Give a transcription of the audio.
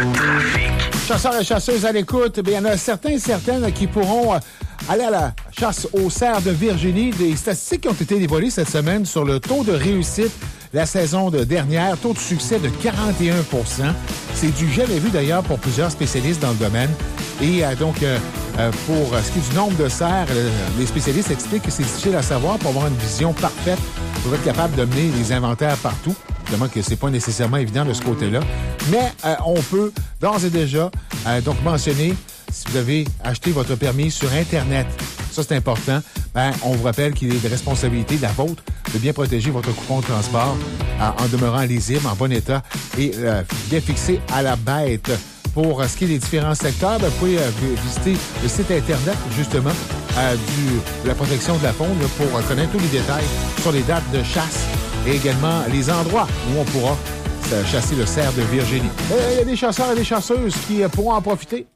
Chasseurs et chasseuses à l'écoute, il y en a certains et certaines qui pourront aller à la chasse aux cerfs de Virginie. Des statistiques qui ont été dévoilées cette semaine sur le taux de réussite la saison dernière, taux de succès de 41 %. C'est du jamais vu d'ailleurs pour plusieurs spécialistes dans le domaine. Et pour ce qui est du nombre de cerfs, les spécialistes expliquent que c'est difficile à savoir pour avoir une vision parfaite, pour être capable de mener les inventaires partout. Évidemment que c'est pas nécessairement évident de ce côté-là. Mais on peut d'ores et déjà donc mentionner, si vous avez acheté votre permis sur Internet, ça c'est important, on vous rappelle qu'il est de responsabilité de la vôtre de bien protéger votre coupon de transport en demeurant lisible, en bon état et bien fixé à la bête. Pour ce qui est des différents secteurs, vous pouvez visiter le site Internet, justement, de la protection de la faune pour connaître tous les détails sur les dates de chasse et également les endroits où on pourra chasser le cerf de Virginie. Il y a des chasseurs et des chasseuses qui pourront en profiter